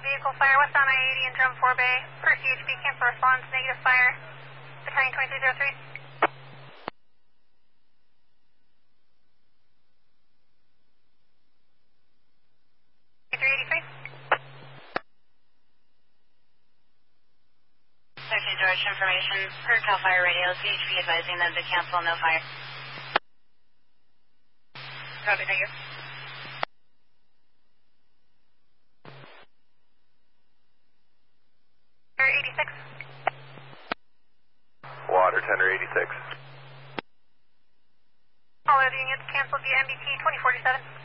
vehicle fire west on I-80 in Drum 4 Bay. Per CHP, cancel response, negative fire. Battalion 2303. Section direction information per CAL FIRE radio, CHP advising them to cancel, no fire. Copy, thank you. Tender 86. Water, Tender 86. All other units canceled via MBT 2047.